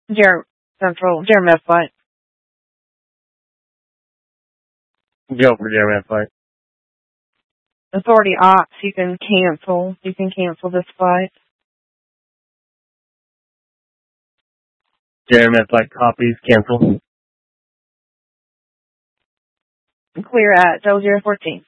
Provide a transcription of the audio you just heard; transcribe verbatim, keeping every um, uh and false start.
Jer- Central, Jeremiah fight. Go for Jeremiah fight. Authority Ops, you can cancel. You can cancel this fight. Jeremiah fight copies, cancel. Clear at double zero fourteen.